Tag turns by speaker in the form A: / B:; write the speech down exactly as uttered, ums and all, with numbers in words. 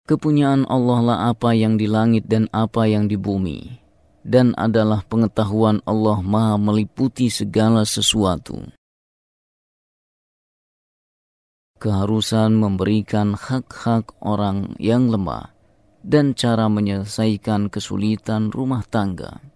A: Kepunyaan Allah lah apa yang di langit dan apa yang di bumi, dan adalah pengetahuan Allah Maha meliputi segala sesuatu. Keharusan memberikan hak-hak orang yang lemah dan cara menyelesaikan kesulitan rumah tangga.